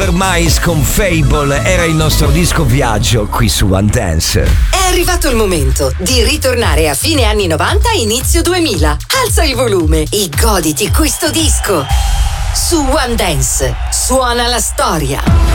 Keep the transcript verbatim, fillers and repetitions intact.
Oliver Mice con Fable era il nostro disco viaggio qui su One Dance. È arrivato il momento di ritornare a fine anni novanta, inizio duemila. Alza il volume e goditi questo disco. Su One Dance suona la storia.